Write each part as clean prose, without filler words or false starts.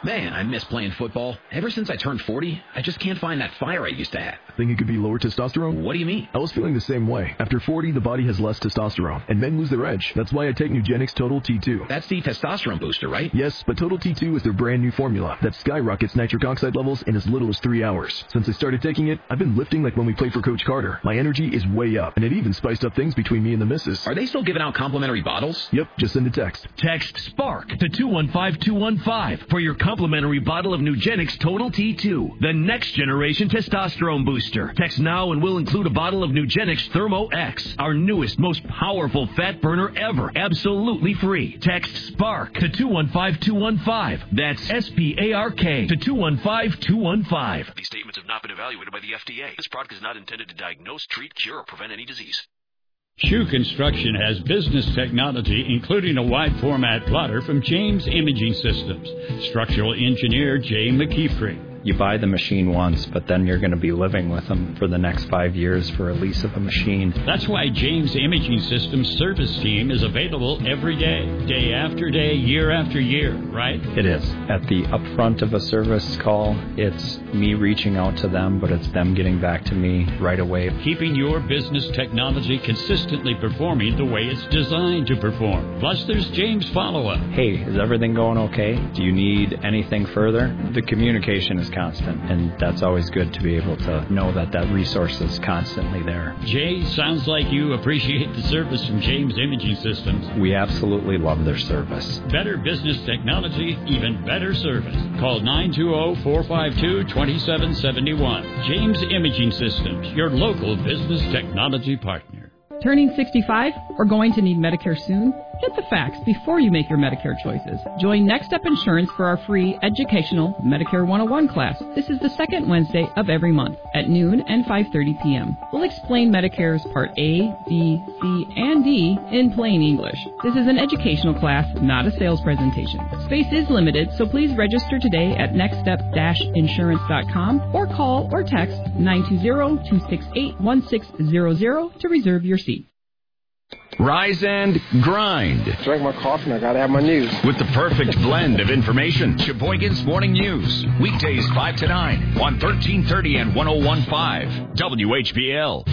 Man, I miss playing football. Ever since I turned 40, I just can't find that fire I used to have. Think it could be lower testosterone? What do you mean? I was feeling the same way. After 40, the body has less testosterone, and men lose their edge. That's why I take Nugenix Total T2. That's the testosterone booster, right? Yes, but Total T2 is their brand new formula that skyrockets nitric oxide levels in as little as 3 hours. Since I started taking it, I've been lifting like when we played for Coach Carter. My energy is way up, and it even spiced up things between me and the missus. Are they still giving out complimentary bottles? Yep, just send a text. Text SPARK to 215-215 for your complimentary bottle of Nugenix Total T2, the next generation testosterone booster. Text now and we'll include a bottle of Nugenix Thermo X, our newest, most powerful fat burner ever, absolutely free. Text SPARK to 215-215. That's SPARK to 215-215. These statements have not been evaluated by the FDA. This product is not intended to diagnose, treat, cure, or prevent any disease. Shoe Construction has business technology, including a wide-format plotter from James Imaging Systems. Structural engineer Jay McKeefrey. You buy the machine once, but then you're going to be living with them for the next 5 years for a lease of a machine. That's why James Imaging Systems service team is available every day, day after day, year after year, right? It is. At the upfront of a service call, it's me reaching out to them, but it's them getting back to me right away. Keeping your business technology consistently performing the way it's designed to perform. Plus, there's James follow-up. Hey, is everything going okay? Do you need anything further? The communication is constant, and that's always good to be able to know that resource is constantly there. Jay, sounds like you appreciate the service from James Imaging Systems. We absolutely love their service. Better business technology, even better service. Call 920-452-2771. James Imaging Systems, your local business technology partner. Turning 65 or going to need Medicare soon? Get the facts before you make your Medicare choices. Join Next Step Insurance for our free educational Medicare 101 class. This is the second Wednesday of every month at noon and 5:30 p.m. We'll explain Medicare's Part A, B, C, and D in plain English. This is an educational class, not a sales presentation. Space is limited, so please register today at nextstep-insurance.com or call or text 920-268-1600 to reserve your seat. Rise and grind. Drink my coffee and I gotta have my news. With the perfect blend of information. Sheboygan's Morning News. Weekdays 5 to 9 on 1330 and 101.5 WHBL.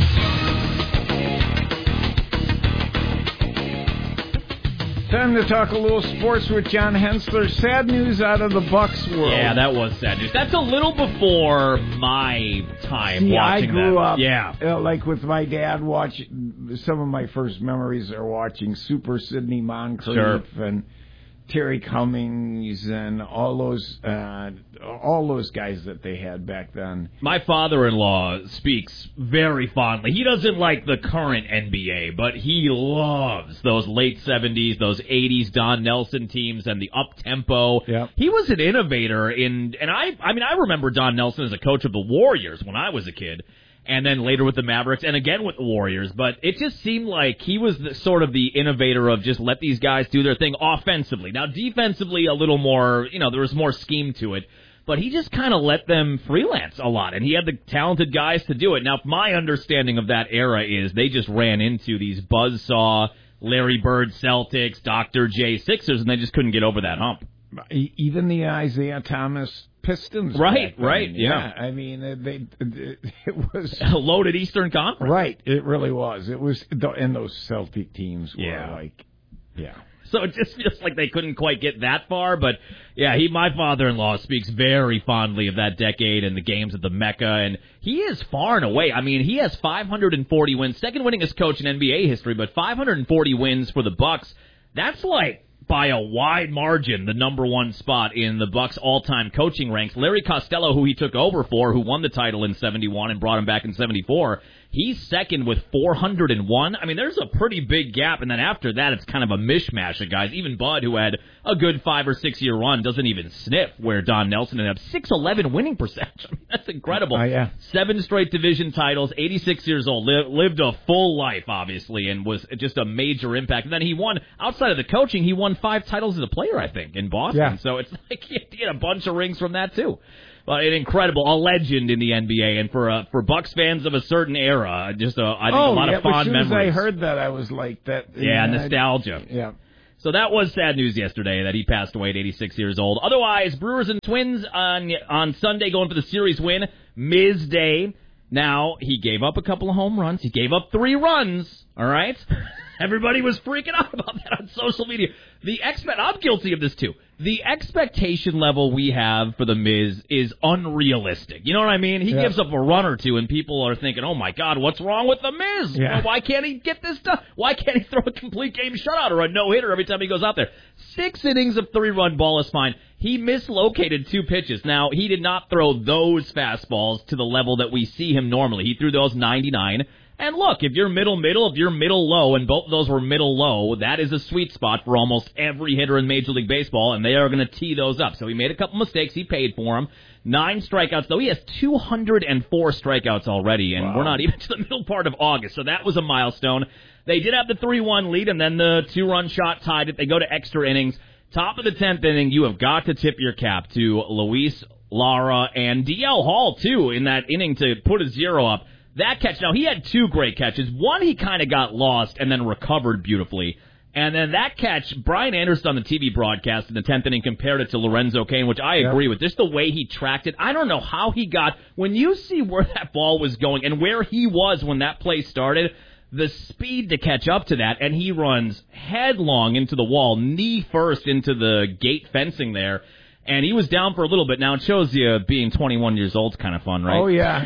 Time to talk a little sports with John Hensler. Sad news out of the Bucks world. Yeah, that was sad news. That's a little before my time watching I grew up, Yeah. like with my dad watching. Some of my first memories are watching Super Sidney Moncrief and Terry Cummings and all those guys that they had back then. My father-in-law speaks very fondly. He doesn't like the current NBA, but he loves those late 70s, those 80s Don Nelson teams and the up-tempo. Yep. He was an innovator and I remember Don Nelson as a coach of the Warriors when I was a kid. And then later with the Mavericks, and again with the Warriors. But it just seemed like he was sort of the innovator of just let these guys do their thing offensively. Now, defensively, a little more, there was more scheme to it. But he just kind of let them freelance a lot, and he had the talented guys to do it. Now, my understanding of that era is they just ran into these buzzsaw Larry Bird Celtics, Dr. J Sixers, and they just couldn't get over that hump. Even the Isaiah Thomas Pistons. Right, yeah. I mean, it was a loaded Eastern Conference. Right, it really was. It was, and those Celtic teams were So it just feels like they couldn't quite get that far, but my father-in-law speaks very fondly of that decade and the games at the Mecca, and he is far and away. I mean, he has 540 wins, second winningest coach in NBA history, but 540 wins for the Bucks. That's like, by a wide margin, the number one spot in the Bucks' all-time coaching ranks. Larry Costello, who he took over for, who won the title in 71 and brought him back in 74, he's second with 401. I mean, there's a pretty big gap, and then after that, it's kind of a mishmash of guys. Even Bud, who had a good 5 or 6 year run, doesn't even sniff where Don Nelson ended up. 611 winning percentage. I mean, that's incredible. 7 straight division titles, 86 years old, lived a full life, obviously, and was just a major impact. And then he won, outside of the coaching, he won 5 titles as a player, I think, in Boston. Yeah. So it's like he had a bunch of rings from that, too. An incredible, a legend in the NBA, and for Bucks fans of a certain era, just I think a lot of fond memories. As soon as I heard that, I was like that. Yeah, nostalgia. Yeah. So that was sad news yesterday that he passed away at 86 years old. Otherwise, Brewers and Twins on Sunday going for the series win. Miz Day. Now, he gave up a couple of home runs. He gave up 3 runs, all right? Everybody was freaking out about that on social media. I'm guilty of this, too. The expectation level we have for the Miz is unrealistic. You know what I mean? He gives up a run or two, and people are thinking, oh, my God, what's wrong with the Miz? Yeah. Well, why can't he get this done? Why can't he throw a complete game shutout or a no-hitter every time he goes out there? 6 innings of 3-run ball is fine. He mislocated 2 pitches. Now, he did not throw those fastballs to the level that we see him normally. He threw those 99. And look, if you're middle, if you're middle-low, and both of those were middle-low, that is a sweet spot for almost every hitter in Major League Baseball, and they are going to tee those up. So he made a couple mistakes. He paid for them. 9 strikeouts, though. He has 204 strikeouts already, and we're not even to the middle part of August, so that was a milestone. They did have the 3-1 lead, and then the 2-run shot tied it. They go to extra innings. Top of the 10th inning, you have got to tip your cap to Luis Lara and DL Hall, too, in that inning to put a 0 up. That catch, now he had 2 great catches. One, he kind of got lost and then recovered beautifully. And then that catch, Brian Anderson on the TV broadcast in the 10th inning compared it to Lorenzo Cain, which I agree with. Just the way he tracked it. I don't know how he got, when you see where that ball was going and where he was when that play started, the speed to catch up to that, and he runs headlong into the wall, knee first into the gate fencing there. And he was down for a little bit. Now, it shows you being 21 years old is kind of fun, right? Oh, yeah.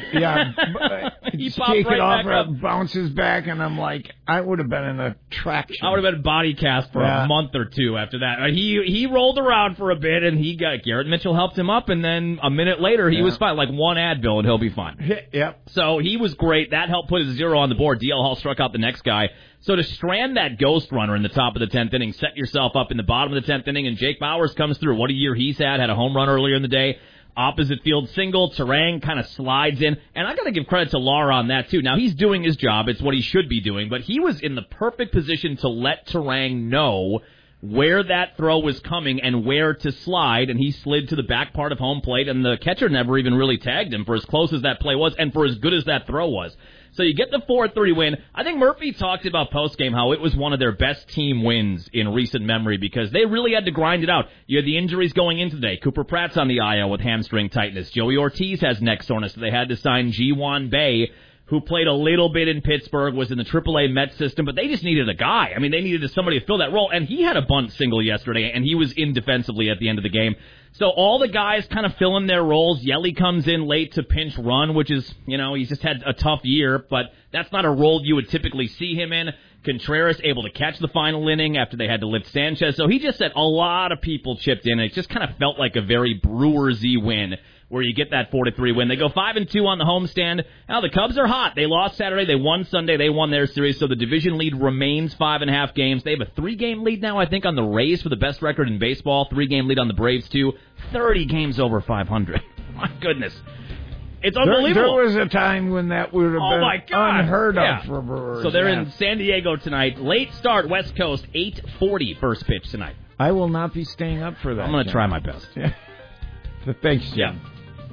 He Take popped it right off, back up. bounces back, and I'm like, I would have been in a traction. I would have been body cast for a month or 2 after that. He rolled around for a bit, and Garrett Mitchell helped him up, and then a minute later, he was fine. Like 1 Advil, and he'll be fine. Yep. So he was great. That helped put his 0 on the board. DL Hall struck out the next guy. So to strand that ghost runner in the top of the 10th inning, set yourself up in the bottom of the 10th inning, and Jake Bauers comes through. What a year he's had a home run earlier in the day. Opposite field single, Terang kind of slides in, and I got to give credit to Lara on that too. Now, he's doing his job. It's what he should be doing, but he was in the perfect position to let Terang know where that throw was coming and where to slide, and he slid to the back part of home plate, and the catcher never even really tagged him for as close as that play was and for as good as that throw was. So you get the 4-3 win. I think Murphy talked about postgame how it was one of their best team wins in recent memory because they really had to grind it out. You had the injuries going into the day. Cooper Pratt's on the IL with hamstring tightness. Joey Ortiz has neck soreness, so they had to sign Ji-Hwan Bae, who played a little bit in Pittsburgh, was in the AAA Mets system, but they just needed a guy. I mean, they needed somebody to fill that role, and he had a bunt single yesterday, and he was in defensively at the end of the game. So all the guys kind of fill in their roles. Yelly comes in late to pinch run, which is, he's just had a tough year, but that's not a role you would typically see him in. Contreras able to catch the final inning after they had to lift Sanchez. So he just said a lot of people chipped in, and it just kind of felt like a very Brewers-y win where you get that 4-3 win. They go 5-2 on the homestand. Now, the Cubs are hot. They lost Saturday. They won Sunday. They won their series, so the division lead remains 5.5 games. They have a 3-game lead now, I think, on the Rays for the best record in baseball. 3-game lead on the Braves, too. 30 games over 500. My goodness. It's unbelievable. There was a time when that would have been unheard of for Brewers. So they're in San Diego tonight. Late start, West Coast, 8:40 first pitch tonight. I will not be staying up for that. I'm going to try my best. Yeah. Thanks, Jim. Yeah.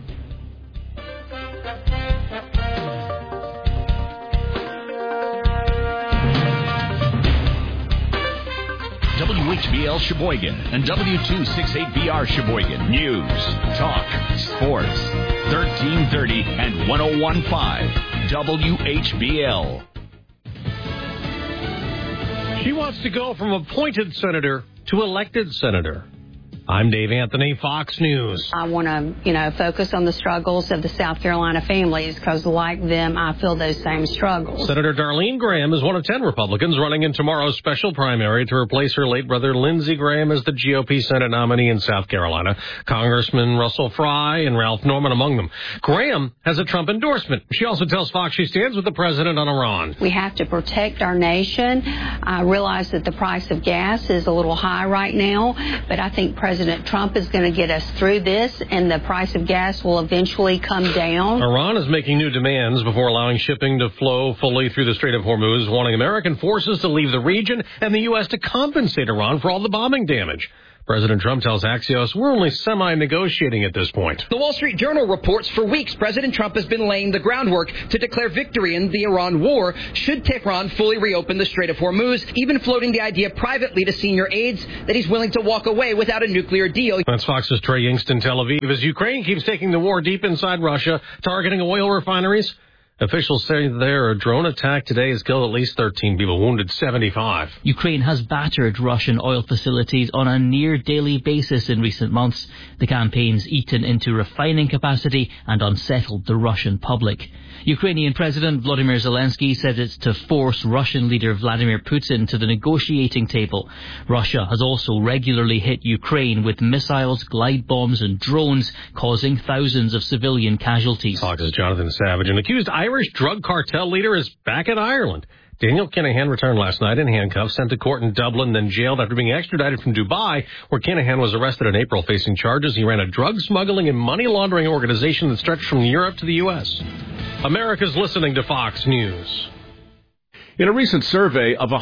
WHBL Sheboygan and W268BR Sheboygan. News, talk, sports. 1330 and 101.5 WHBL. She wants to go from appointed senator to elected senator. I'm Dave Anthony, Fox News. I want to, focus on the struggles of the South Carolina families because, like them, I feel those same struggles. Senator Darlene Graham is one of 10 Republicans running in tomorrow's special primary to replace her late brother Lindsey Graham as the GOP Senate nominee in South Carolina. Congressman Russell Fry and Ralph Norman among them. Graham has a Trump endorsement. She also tells Fox she stands with the president on Iran. We have to protect our nation. I realize that the price of gas is a little high right now, but I think President Trump is going to get us through this, and the price of gas will eventually come down. Iran is making new demands before allowing shipping to flow fully through the Strait of Hormuz, wanting American forces to leave the region and the U.S. to compensate Iran for all the bombing damage. President Trump tells Axios, we're only semi-negotiating at this point. The Wall Street Journal reports for weeks President Trump has been laying the groundwork to declare victory in the Iran war should Tehran fully reopen the Strait of Hormuz, even floating the idea privately to senior aides that he's willing to walk away without a nuclear deal. That's Fox's Trey Yingst in Tel Aviv. As Ukraine keeps taking the war deep inside Russia, targeting oil refineries, officials say there a drone attack today has killed at least 13 people, wounded 75. Ukraine has battered Russian oil facilities on a near-daily basis in recent months. The campaign's eaten into refining capacity and unsettled the Russian public. Ukrainian President Volodymyr Zelensky says it's to force Russian leader Vladimir Putin to the negotiating table. Russia has also regularly hit Ukraine with missiles, glide bombs and drones, causing thousands of civilian casualties. Fox's Jonathan Savage. An accused Irish drug cartel leader is back in Ireland. Daniel Kinahan returned last night in handcuffs, sent to court in Dublin, then jailed after being extradited from Dubai, where Kinahan was arrested in April facing charges. He ran a drug smuggling and money laundering organization that stretched from Europe to the U.S. America's listening to Fox News. In a recent survey of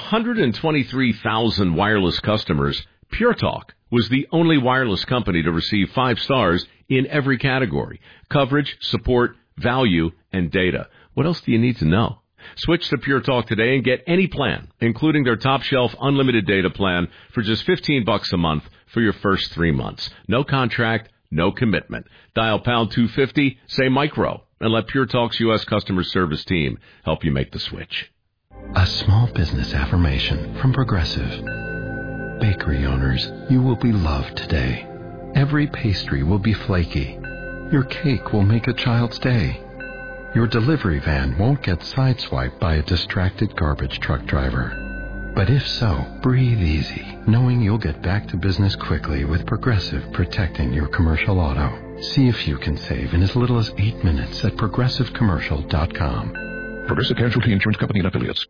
123,000 wireless customers, Pure Talk was the only wireless company to receive 5 stars in every category: coverage, support, value, and data. What else do you need to know? Switch to Pure Talk today and get any plan, including their top-shelf unlimited data plan, for just $15 a month for your first 3 months. No contract, no commitment. Dial pound 250, say micro, and let Pure Talk's U.S. customer service team help you make the switch. A small business affirmation from Progressive. Bakery owners, you will be loved today. Every pastry will be flaky. Your cake will make a child's day. Your delivery van won't get sideswiped by a distracted garbage truck driver. But if so, breathe easy, knowing you'll get back to business quickly with Progressive protecting your commercial auto. See if you can save in as little as 8 minutes at progressivecommercial.com. Progressive Casualty Insurance Company and Affiliates.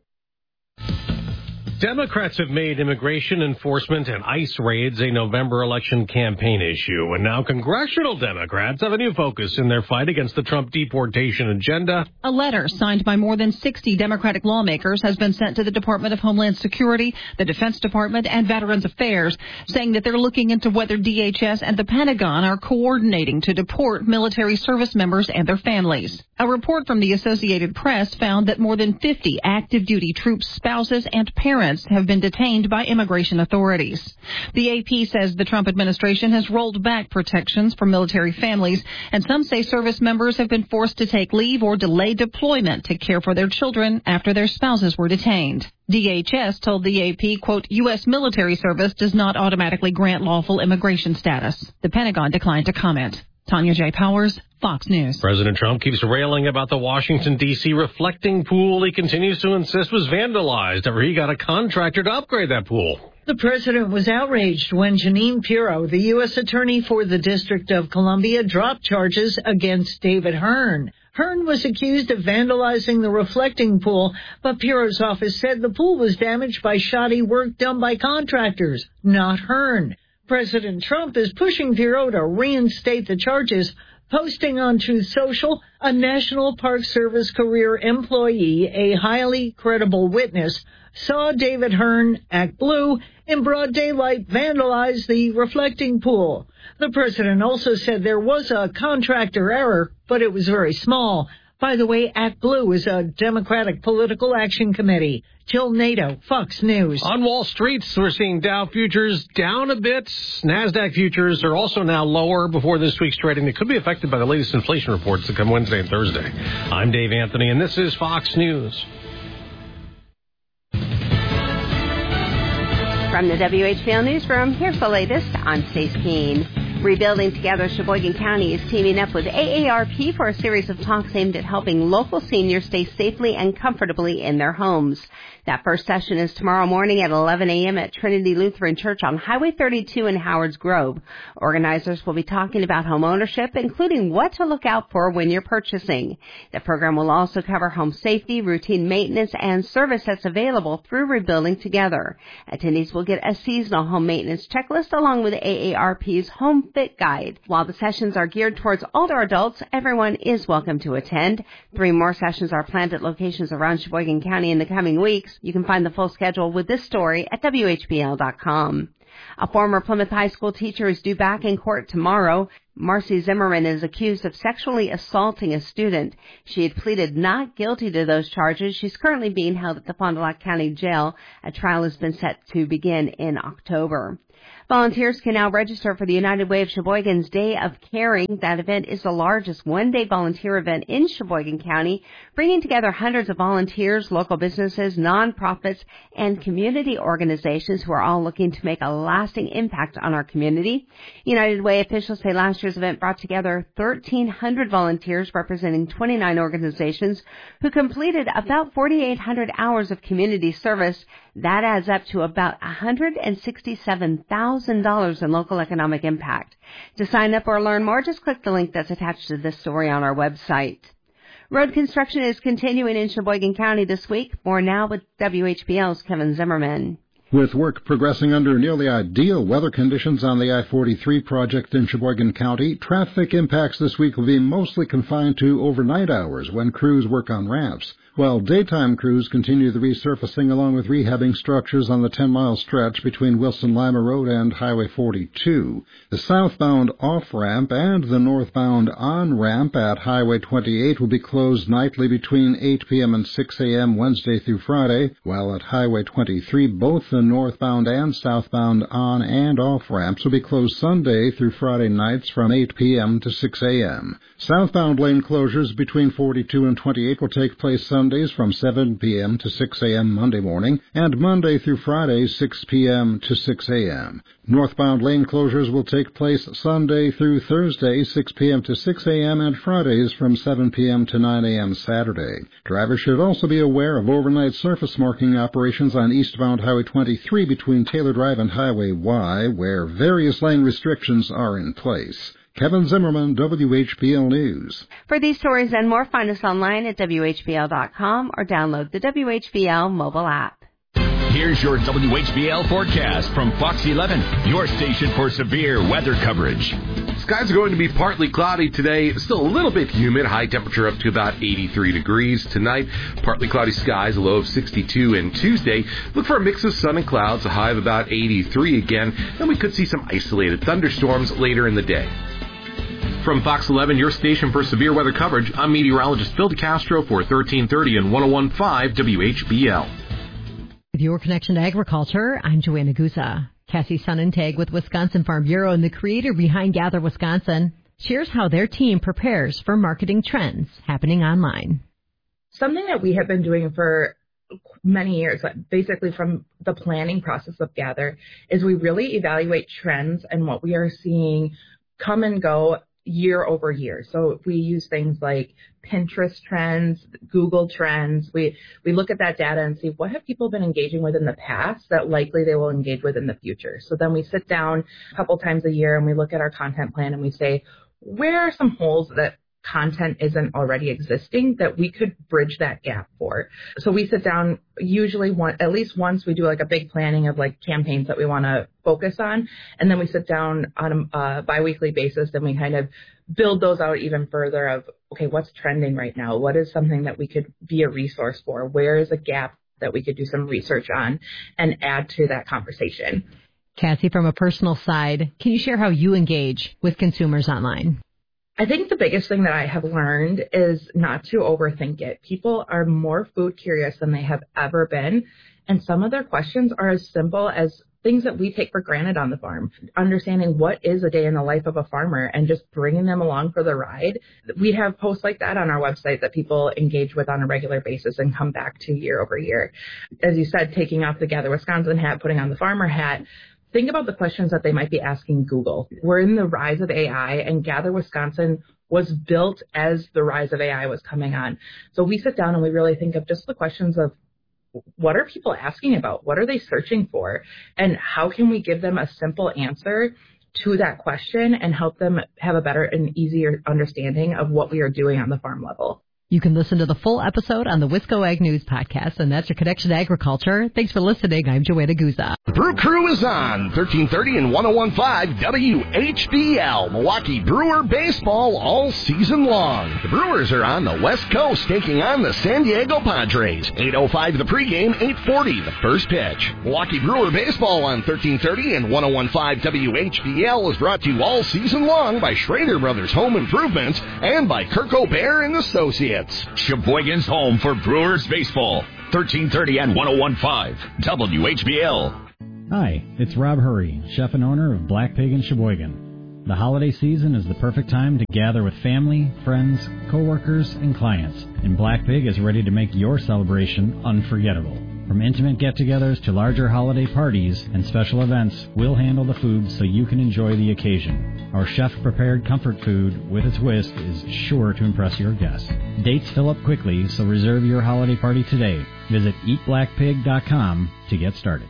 Democrats have made immigration enforcement and ICE raids a November election campaign issue, and now congressional Democrats have a new focus in their fight against the Trump deportation agenda. A letter signed by more than 60 Democratic lawmakers has been sent to the Department of Homeland Security, the Defense Department, and Veterans Affairs, saying that they're looking into whether DHS and the Pentagon are coordinating to deport military service members and their families. A report from the Associated Press found that more than 50 active duty troops' spouses and parents have been detained by immigration authorities. The AP says the Trump administration has rolled back protections for military families, and some say service members have been forced to take leave or delay deployment to care for their children after their spouses were detained. DHS told the AP, quote, U.S. military service does not automatically grant lawful immigration status. The Pentagon declined to comment. Tanya J. Powers, Fox News. President Trump keeps railing about the Washington, D.C. reflecting pool he continues to insist was vandalized after he got a contractor to upgrade that pool. The president was outraged when Jeanine Pirro, the U.S. attorney for the District of Columbia, dropped charges against David Hearn. Hearn was accused of vandalizing the reflecting pool, but Pirro's office said the pool was damaged by shoddy work done by contractors, not Hearn. President Trump is pushing Pirro to reinstate the charges, posting on Truth Social, a National Park Service career employee, a highly credible witness, saw David Hearn, act blue, in broad daylight vandalize the reflecting pool. The president also said there was a contractor error, but it was very small. By the way, Act Blue is a Democratic political action committee. Jill Nato, Fox News. On Wall Street, we're seeing Dow futures down a bit. NASDAQ futures are also now lower before this week's trading. They could be affected by the latest inflation reports that come Wednesday and Thursday. I'm Dave Anthony, and this is Fox News. From the WHBL Newsroom, here's the latest. I'm Stace Keene. Rebuilding Together Sheboygan County is teaming up with AARP for a series of talks aimed at helping local seniors stay safely and comfortably in their homes. That first session is tomorrow morning at 11 a.m. at Trinity Lutheran Church on Highway 32 in Howards Grove. Organizers will be talking about home ownership, including what to look out for when you're purchasing. The program will also cover home safety, routine maintenance, and service that's available through Rebuilding Together. Attendees will get a seasonal home maintenance checklist along with AARP's Home Fit Guide. While the sessions are geared towards older adults, everyone is welcome to attend. 3 more sessions are planned at locations around Sheboygan County in the coming weeks. You can find the full schedule with this story at WHBL.com. A former Plymouth High School teacher is due back in court tomorrow. Marcy Zimmerman is accused of sexually assaulting a student. She had pleaded not guilty to those charges. She's currently being held at the Fond du Lac County Jail. A trial has been set to begin in October. Volunteers can now register for the United Way of Sheboygan's Day of Caring. That event is the largest one-day volunteer event in Sheboygan County, bringing together hundreds of volunteers, local businesses, nonprofits, and community organizations who are all looking to make a lasting impact on our community. United Way officials say last year's event brought together 1,300 volunteers representing 29 organizations who completed about 4,800 hours of community service. That adds up to about $167,000 in local economic impact. To sign up or learn more, just click the link that's attached to this story on our website. Road construction is continuing in Sheboygan County this week. More now with WHBL's Kevin Zimmerman. With work progressing under nearly ideal weather conditions on the I-43 project in Sheboygan County, traffic impacts this week will be mostly confined to overnight hours when crews work on ramps, while daytime crews continue the resurfacing along with rehabbing structures on the 10-mile stretch between Wilson-Lima Road and Highway 42. The southbound off-ramp and the northbound on-ramp at Highway 28 will be closed nightly between 8 p.m. and 6 a.m. Wednesday through Friday, while at Highway 23 both the northbound and southbound on- and off-ramps will be closed Sunday through Friday nights from 8 p.m. to 6 a.m. Southbound lane closures between 42 and 28 will take place Sundays from 7 p.m. to 6 a.m. Monday morning, and Monday through Friday 6 p.m. to 6 a.m. Northbound lane closures will take place Sunday through Thursday 6 p.m. to 6 a.m. and Fridays from 7 p.m. to 9 a.m. Saturday. Drivers should also be aware of overnight surface marking operations on eastbound Highway 23 between Taylor Drive and Highway Y, where various lane restrictions are in place. Kevin Zimmerman, WHBL News. For these stories and more, find us online at WHBL.com or download the WHBL mobile app. Here's your WHBL forecast from Fox 11, your station for severe weather coverage. Skies are going to be partly cloudy today, still a little bit humid, high temperature up to about 83 degrees. Tonight, partly cloudy skies, a low of 62, and Tuesday, look for a mix of sun and clouds, a high of about 83 again, and we could see some isolated thunderstorms later in the day. From Fox 11, your station for severe weather coverage, I'm meteorologist Phil DeCastro for 1330 and 101.5 WHBL. With your connection to agriculture, I'm Joanna Guza. Cassie Sonnentag with Wisconsin Farm Bureau and the creator behind Gather Wisconsin shares how their team prepares for marketing trends happening online. Something that we have been doing for many years, basically from the planning process of Gather, is we really evaluate trends and what we are seeing come and go year over year. So if we use things like Pinterest trends, Google trends, we look at that data and see what have people been engaging with in the past that likely they will engage with in the future. So then we sit down a couple times a year and we look at our content plan and we say, where are some holes that content isn't already existing that we could bridge that gap for? So we sit down usually at least once. We do like a big planning of like campaigns that we want to focus on, and then we sit down on a biweekly basis and we kind of build those out even further of, okay, what's trending right now? What is something that we could be a resource for? Where is a gap that we could do some research on and add to that conversation? Cassie, from a personal side, can you share how you engage with consumers online? I think the biggest thing that I have learned is not to overthink it. People are more food curious than they have ever been, and some of their questions are as simple as things that we take for granted on the farm. Understanding what is a day in the life of a farmer and just bringing them along for the ride. We have posts like that on our website that people engage with on a regular basis and come back to year over year. As you said, taking off the Gather Wisconsin hat, putting on the farmer hat, think about the questions that they might be asking Google. We're in the rise of AI, and Gather Wisconsin was built as the rise of AI was coming on. So we sit down and we really think of just the questions of what are people asking about? What are they searching for? And how can we give them a simple answer to that question and help them have a better and easier understanding of what we are doing on the farm level? You can listen to the full episode on the Wisco Ag News podcast, and that's your connection to agriculture. Thanks for listening. I'm Joanna Guza. Brew Crew is on 1330 and 101.5 WHBL, Milwaukee Brewer baseball all season long. The Brewers are on the West Coast taking on the San Diego Padres. 8:05 the pregame, 8:40 the first pitch. Milwaukee Brewer baseball on 1330 and 101.5 WHBL is brought to you all season long by Schrader Brothers Home Improvements and by Kirk O'Bear and Associates. Sheboygan's home for Brewers baseball. 1330 and 101.5 WHBL. Hi, it's Rob Hurry, chef and owner of Black Pig in Sheboygan. The holiday season is the perfect time to gather with family, friends, coworkers, and clients, and Black Pig is ready to make your celebration unforgettable. From intimate get-togethers to larger holiday parties and special events, we'll handle the food so you can enjoy the occasion. Our chef-prepared comfort food with a twist is sure to impress your guests. Dates fill up quickly, so reserve your holiday party today. Visit eatblackpig.com to get started.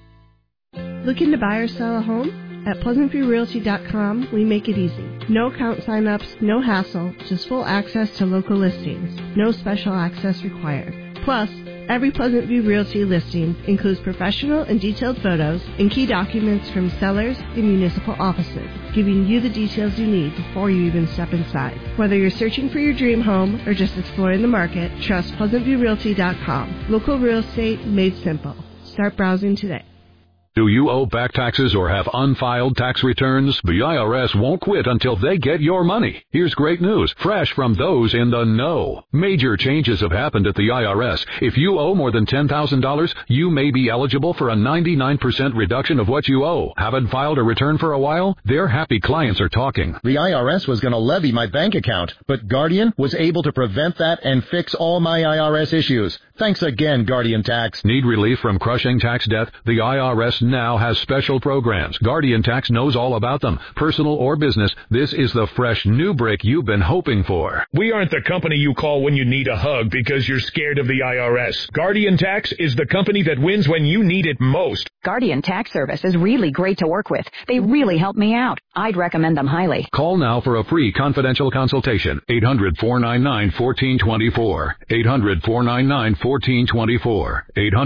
Looking to buy or sell a home? At PleasantViewRealty.com, we make it easy. No account sign-ups, no hassle, just full access to local listings. No special access required. Plus, every Pleasant View Realty listing includes professional and detailed photos and key documents from sellers and municipal offices, giving you the details you need before you even step inside. Whether you're searching for your dream home or just exploring the market, trust PleasantViewRealty.com. Local real estate made simple. Start browsing today. Do you owe back taxes or have unfiled tax returns? The IRS won't quit until they get your money. Here's great news, fresh from those in the know. Major changes have happened at the IRS. If you owe more than $10,000, you may be eligible for a 99% reduction of what you owe. Haven't filed a return for a while? Their happy clients are talking. The IRS was going to levy my bank account, but Guardian was able to prevent that and fix all my IRS issues. Thanks again, Guardian Tax. Need relief from crushing tax debt? The IRS now has special programs. Guardian Tax knows all about them. Personal or business, this is the fresh new break you've been hoping for. We aren't the company you call when you need a hug because you're scared of the IRS. Guardian Tax is the company that wins when you need it most. Guardian Tax Service is really great to work with. They really help me out. I'd recommend them highly. Call now for a free confidential consultation. 800-499-1424. 800-499-1424.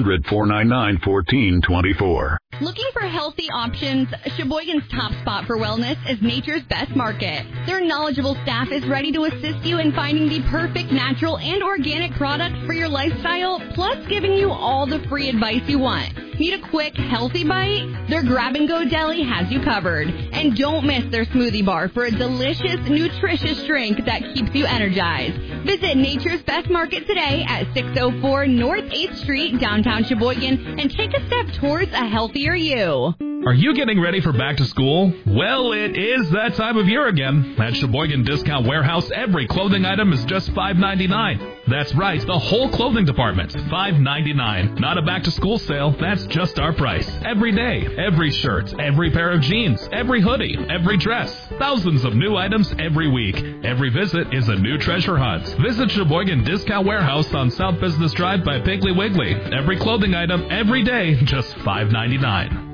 800-499-1424. Looking for healthy options? Sheboygan's top spot for wellness is Nature's Best Market. Their knowledgeable staff is ready to assist you in finding the perfect natural and organic product for your lifestyle, plus giving you all the free advice you want. Need a quick, healthy bite? Their grab-and-go deli has you covered. And don't miss their smoothie bar for a delicious, nutritious drink that keeps you energized. Visit Nature's Best Market today at 604 North 8th Street, downtown Sheboygan, and take a step towards a healthier you. Are you getting ready for back to school? Well, it is that time of year again. At Sheboygan Discount Warehouse, every clothing item is just $5.99. That's right, the whole clothing department, $5.99. Not a back to school sale, that's just our price. Every day, every shirt, every pair of jeans, every hoodie, every dress. Thousands of new items every week. Every visit is a new treasure hunt. Visit Sheboygan Discount Warehouse on South Business Drive by Piggly Wiggly. Every clothing item, every day, just $5.99.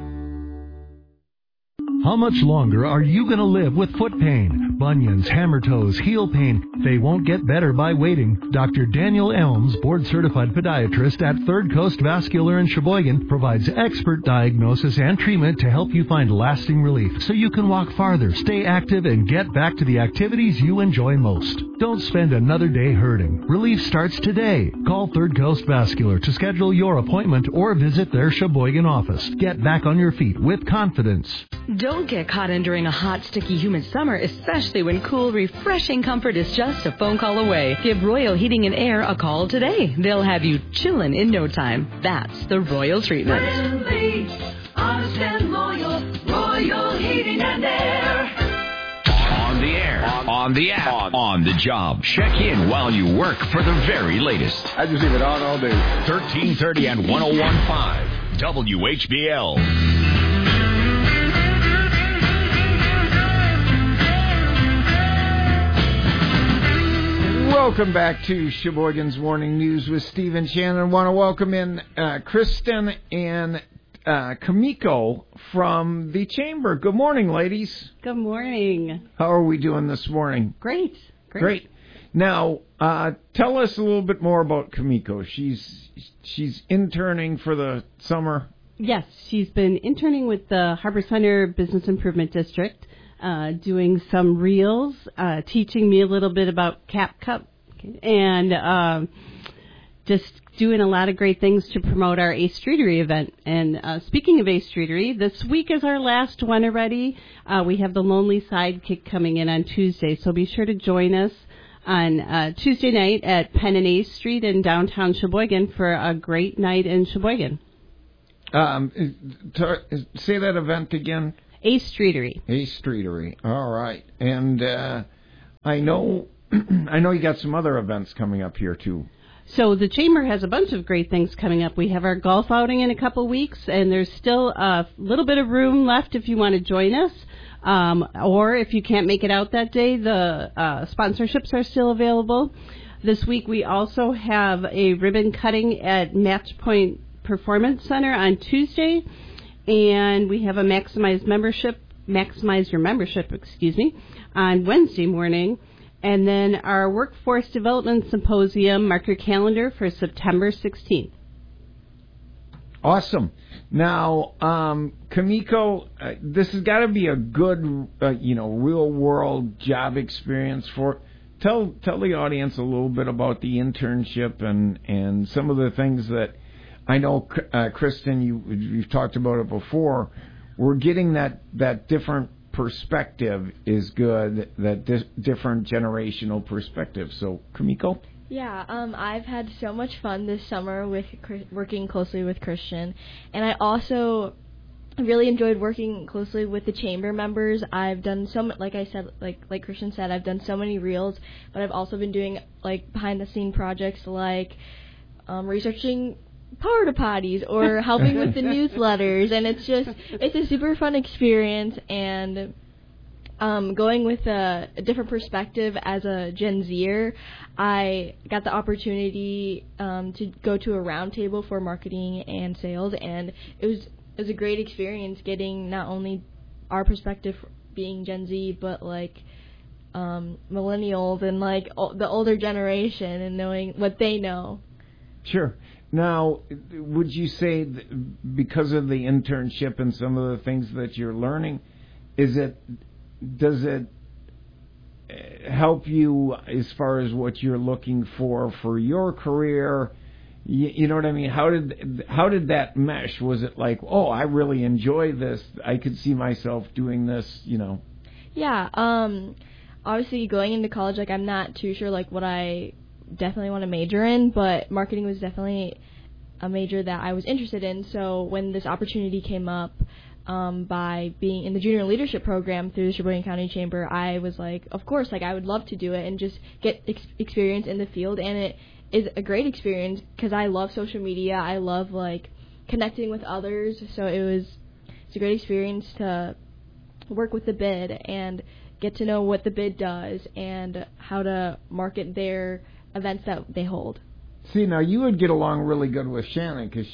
How much longer are you going to live with foot pain, bunions, hammer toes, heel pain? They won't get better by waiting. Dr. Daniel Elms, board-certified podiatrist at Third Coast Vascular in Sheboygan, provides expert diagnosis and treatment to help you find lasting relief so you can walk farther, stay active, and get back to the activities you enjoy most. Don't spend another day hurting. Relief starts today. Call Third Coast Vascular to schedule your appointment or visit their Sheboygan office. Get back on your feet with confidence. Don't get caught in during a hot, sticky, humid summer, especially when cool, refreshing comfort is just a phone call away. Give Royal Heating and Air a call today. They'll have you chillin' in no time. That's the Royal treatment. Friendly, honest and loyal, Royal Heating and Air. On the air, on the app, on the job. Check in while you work for the very latest. I just leave it on all day. 1330 and 101.5 WHBL. Welcome back to Sheboygan's Morning News with Steve and Shannon. I want to welcome in Kristen and Kamiko from the Chamber. Good morning, ladies. Good morning. How are we doing this morning? Great. Now, tell us a little bit more about Kamiko. She's interning for the summer. Yes, she's been interning with the Harbor Center Business Improvement District, doing some reels, teaching me a little bit about Cap Cup, and just doing a lot of great things to promote our Ace Streetery event. And speaking of Ace Streetery, this week is our last one already. We have the Lonely Sidekick coming in on Tuesday, so be sure to join us on Tuesday night at Penn and Ace Street in downtown Sheboygan for a great night in Sheboygan. Say that event again. Ace Streetery. Ace Streetery. All right. And I know you got some other events coming up here too. So the Chamber has a bunch of great things coming up. We have our golf outing in a couple weeks, and there's still a little bit of room left if you want to join us. Or if you can't make it out that day, the sponsorships are still available. This week we also have a ribbon cutting at Match Point Performance Center on Tuesday, and we have a maximize your membership, on Wednesday morning. And then our Workforce Development Symposium, mark your calendar for September 16th. Awesome. Now, Kamiko, this has got to be a good, real-world job experience for. Tell the audience a little bit about the internship and some of the things that I know, Kristen, you've talked about it before. We're getting that different perspective is good, that different generational perspective. So, Kamiko? Yeah, I've had so much fun this summer with working closely with Christian, and I also really enjoyed working closely with the chamber members. I've done like I said, like Christian said, I've done so many reels, but I've also been doing behind the scene projects like researching porta potties or helping with the newsletters, and it's a super fun experience. And going with a different perspective as a Gen Zer, I got the opportunity to go to a roundtable for marketing and sales, and it was a great experience getting not only our perspective being Gen Z, but millennials and the older generation and knowing what they know. Sure. Now, would you say because of the internship and some of the things that you're learning, does it help you as far as what you're looking for your career? You know what I mean? How did that mesh? Was it like, oh, I really enjoy this, I could see myself doing this, Yeah, obviously going into college, I'm not too sure what I definitely want to major in, but marketing was definitely a major that I was interested in. So when this opportunity came up by being in the junior leadership program through the Sheboygan County Chamber, I was of course, I would love to do it and just get experience in the field. And it is a great experience because I love social media. I love connecting with others. So it's a great experience to work with the bid and get to know what the bid does and how to market their events that they hold. See, now you would get along really good with Shannon because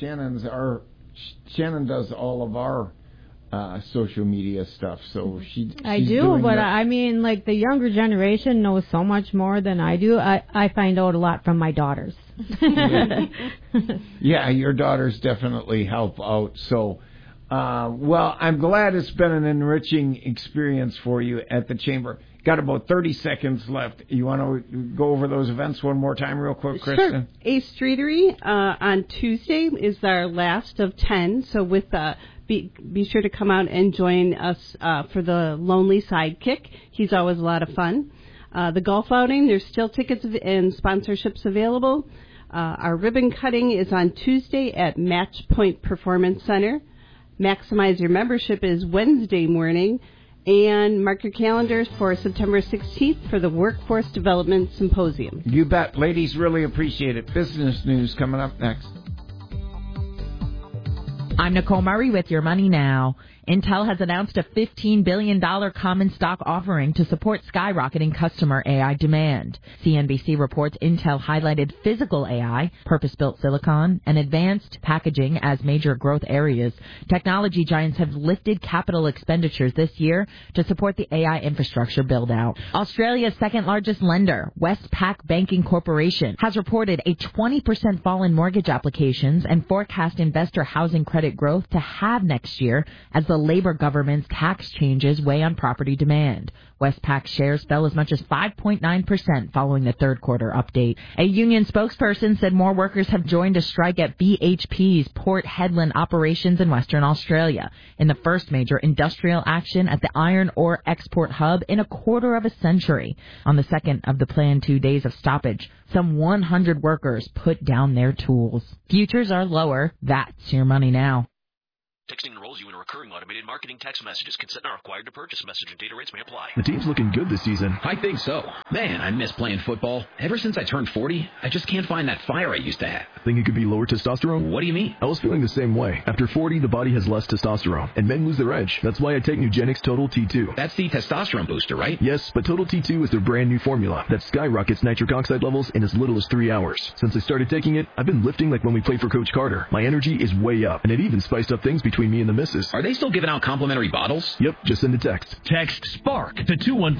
Shannon does all of our social media stuff. So I do, but the younger generation knows so much more than I do. I find out a lot from my daughters. Yeah, your daughters definitely help out. So, well, I'm glad it's been an enriching experience for you at the Chamber. Got about 30 seconds left. You want to go over those events one more time real quick, Kristen? Sure. Ace Streetery on Tuesday is our last of 10. So with be sure to come out and join us for the Lonely Sidekick. He's always a lot of fun. The golf outing, there's still tickets and sponsorships available. Our ribbon cutting is on Tuesday at Match Point Performance Center. Maximize Your Membership is Wednesday morning. And mark your calendars for September 16th for the Workforce Development Symposium. You bet. Ladies, really appreciate it. Business news coming up next. I'm Nicole Murray with Your Money Now. Intel has announced a $15 billion common stock offering to support skyrocketing customer AI demand. CNBC reports Intel highlighted physical AI, purpose-built silicon, and advanced packaging as major growth areas. Technology giants have lifted capital expenditures this year to support the AI infrastructure build-out. Australia's second-largest lender, Westpac Banking Corporation, has reported a 20% fall in mortgage applications and forecast investor housing credit growth to halve next year as the Labour government's tax changes weigh on property demand. Westpac shares fell as much as 5.9% following the third quarter update. A union spokesperson said more workers have joined a strike at BHP's Port Hedland operations in Western Australia, in the first major industrial action at the iron ore export hub in a quarter of a century. On the second of the planned 2 days of stoppage, some 100 workers put down their tools. Futures are lower. That's your money now. Texting enrolls you in recurring automated marketing text messages. Consent not required to purchase. Message and data rates may apply. The team's looking good this season. I think so. Man, I miss playing football. Ever since I turned 40, I just can't find that fire I used to have. Think it could be lower testosterone? What do you mean? I was feeling the same way. After 40, the body has less testosterone, and men lose their edge. That's why I take Nugenix Total T2. That's the testosterone booster, right? Yes, but Total T2 is their brand new formula that skyrockets nitric oxide levels in as little as 3 hours. Since I started taking it, I've been lifting like when we played for Coach Carter. My energy is way up, and it even spiced up things between me and the missus. Are they still giving out complimentary bottles? Yep, just send a text. Text SPARK to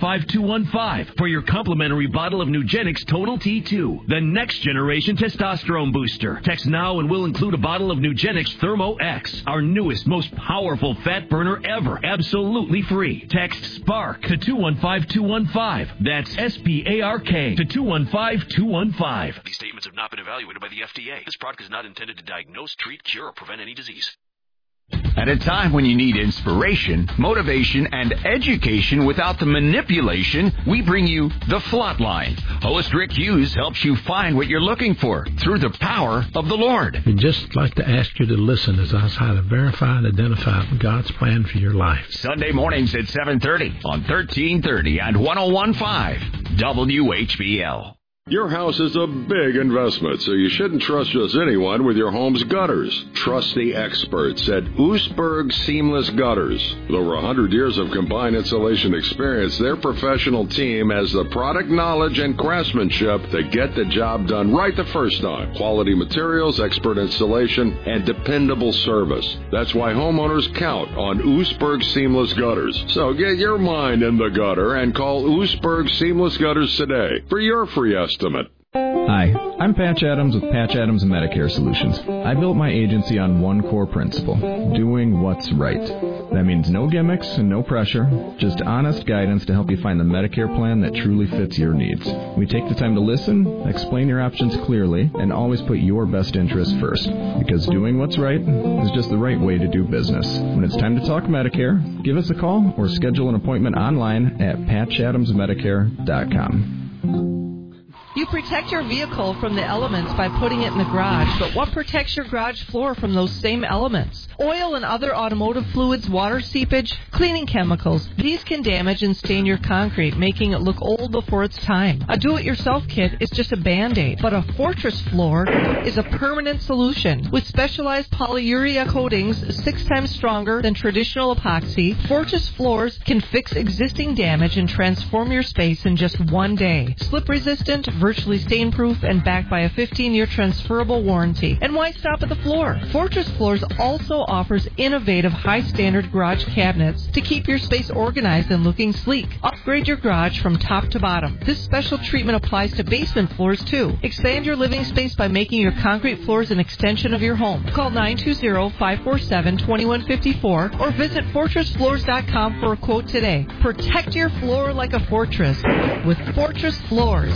215215 for your complimentary bottle of Nugenix Total T2, the next generation testosterone booster. Text now and we'll include a bottle of Nugenix Thermo X, our newest, most powerful fat burner ever, absolutely free. Text SPARK to 215215. That's SPARK to 215215. These statements have not been evaluated by the FDA. This product is not intended to diagnose, treat, cure, or prevent any disease. At a time when you need inspiration, motivation, and education without the manipulation, we bring you The Flatline. Host Rick Hughes helps you find what you're looking for through the power of the Lord. We'd just like to ask you to listen as I try to verify and identify God's plan for your life. Sunday mornings at 7:30 on 1330 and 101.5 WHBL. Your house is a big investment, so you shouldn't trust just anyone with your home's gutters. Trust the experts at Oostburg Seamless Gutters. With over 100 years of combined installation experience, their professional team has the product knowledge and craftsmanship to get the job done right the first time. Quality materials, expert installation, and dependable service. That's why homeowners count on Oostburg Seamless Gutters. So get your mind in the gutter and call Oostburg Seamless Gutters today for your free estimate. Hi, I'm Patch Adams with Patch Adams Medicare Solutions. I built my agency on one core principle, doing what's right. That means no gimmicks and no pressure, just honest guidance to help you find the Medicare plan that truly fits your needs. We take the time to listen, explain your options clearly, and always put your best interest first. Because doing what's right is just the right way to do business. When it's time to talk Medicare, give us a call or schedule an appointment online at patchadamsmedicare.com. You protect your vehicle from the elements by putting it in the garage, but what protects your garage floor from those same elements? Oil and other automotive fluids, water seepage, cleaning chemicals. These can damage and stain your concrete, making it look old before its time. A do-it-yourself kit is just a Band-Aid, but a Fortress floor is a permanent solution. With specialized polyurea coatings 6 times stronger than traditional epoxy, Fortress floors can fix existing damage and transform your space in just 1 day. Slip-resistant, virtually stain-proof, and backed by a 15-year transferable warranty. And why stop at the floor? Fortress Floors also offers innovative, high-standard garage cabinets to keep your space organized and looking sleek. Upgrade your garage from top to bottom. This special treatment applies to basement floors, too. Expand your living space by making your concrete floors an extension of your home. Call 920-547-2154 or visit FortressFloors.com for a quote today. Protect your floor like a fortress with Fortress Floors.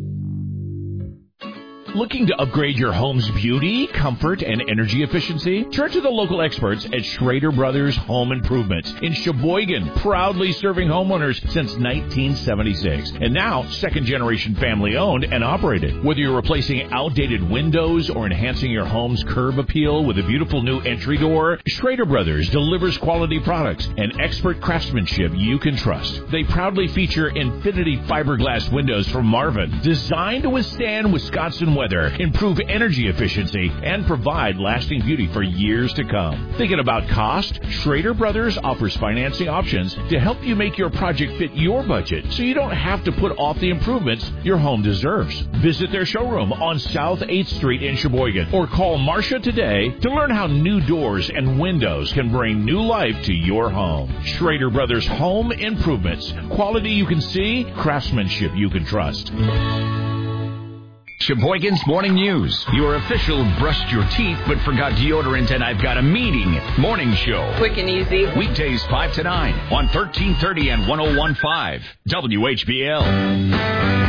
Looking to upgrade your home's beauty, comfort, and energy efficiency? Turn to the local experts at Schrader Brothers Home Improvement in Sheboygan, proudly serving homeowners since 1976. And now, second-generation family-owned and operated. Whether you're replacing outdated windows or enhancing your home's curb appeal with a beautiful new entry door, Schrader Brothers delivers quality products and expert craftsmanship you can trust. They proudly feature Infinity fiberglass windows from Marvin, designed to withstand Wisconsin weather weather, improve energy efficiency, and provide lasting beauty for years to come. Thinking about cost? Schrader Brothers offers financing options to help you make your project fit your budget so you don't have to put off the improvements your home deserves. Visit their showroom on South 8th Street in Sheboygan or call Marcia today to learn how new doors and windows can bring new life to your home. Schrader Brothers Home Improvements. Quality you can see, craftsmanship you can trust. Sheboygan's Morning News. Your official brushed your teeth but forgot deodorant and I've got a meeting morning show. Quick and easy. Weekdays 5 to 9 on 1330 and 101.5 WHBL.